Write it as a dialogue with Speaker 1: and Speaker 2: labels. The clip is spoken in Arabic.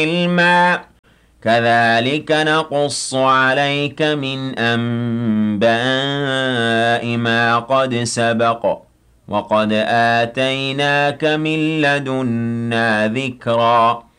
Speaker 1: علما كذلك نقص عليك من أنباء ما قد سبق وقد آتيناك من لدنا ذكرا